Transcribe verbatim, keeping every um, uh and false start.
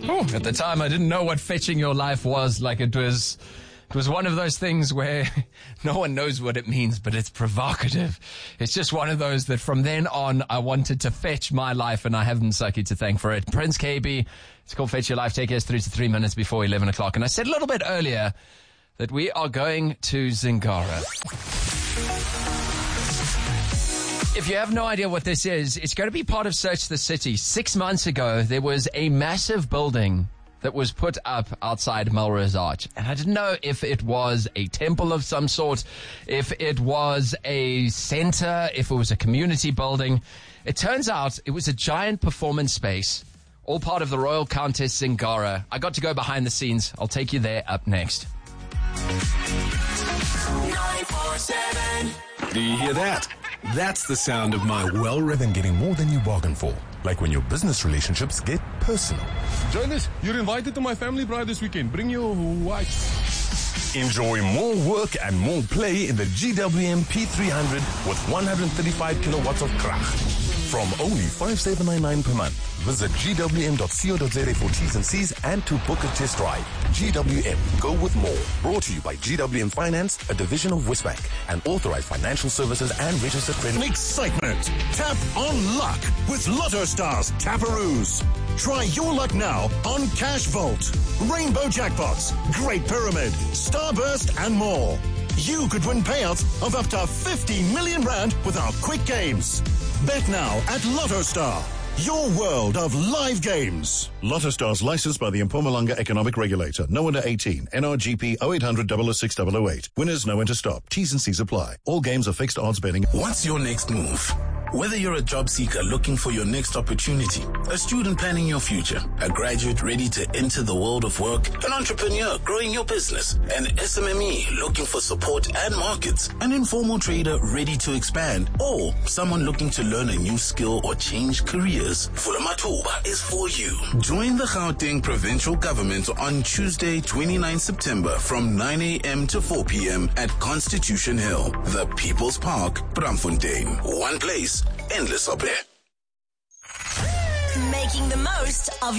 Oh, at the time, I didn't know what fetching your life was. Like it was, it was one of those things where no one knows what it means, but it's provocative. It's just one of those that from then on, I wanted to fetch my life, and I have Msaki to thank for it. Prince K B, it's called Fetch Your Life. Take us through to three minutes before eleven o'clock. And I said a little bit earlier that we are going to Zingara. If you have no idea what this is, it's going to be part of Search the City. Six months ago, there was a massive building that was put up outside Melrose Arch. And I didn't know if it was a temple of some sort, if it was a center, if it was a community building. It turns out it was a giant performance space, all part of the Royal Countess Zingara. I got to go behind the scenes. I'll take you there up next. nine four seven. Do you hear that? That's the sound of my well Than getting more than you bargained for. Like when your business relationships get personal. Jonas, you're invited to my family bride this weekend. Bring your wife. Enjoy more work and more play in the G W M P three hundred with one hundred thirty-five kilowatts of krach. From only five thousand seven hundred ninety-nine per month. Visit g w m dot co dot z a for T's and C's and to book a test drive. G W M, go with more. Brought to you by G W M Finance, a division of Westbank, and authorized financial services and registered credit. Excitement. Tap on luck with Lotto Stars Taparoos. Try your luck now on Cash Vault, Rainbow Jackpots, Great Pyramid, Starburst, and more. You could win payouts of up to fifty million rand with our quick games. Bet now at Lotto Star, your world of live games. Lotto Stars licensed by the Mpumalanga Economic Regulator. No under eighteen. N R G P oh eight hundred, double oh six, double oh eight. Winners know when to stop. T's and C's apply. All games are fixed odds betting. What's your next move? Whether you're a job seeker looking for your next opportunity, a student planning your future, a graduate ready to enter the world of work, an entrepreneur growing your business, an S M M E looking for support and markets, an informal trader ready to expand, or someone looking to learn a new skill or change careers, Vulamatuba is for you. Join the Gauteng Provincial Government on Tuesday, the twenty-ninth of September from nine a.m. to four p.m. at Constitution Hill, the People's Park, Bramfontein. One place, endless up there. Making the most of